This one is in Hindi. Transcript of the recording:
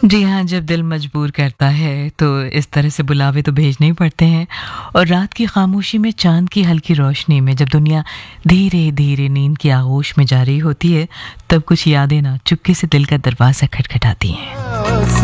जी हाँ, जब दिल मजबूर करता है तो इस तरह से बुलावे तो भेजने ही पड़ते हैं। और रात की खामोशी में चाँद की हल्की रोशनी में जब दुनिया धीरे-धीरे नींद की आगोश में जा रही होती है, तब कुछ यादें ना चुपके से दिल का दरवाज़ा खटखटाती हैं।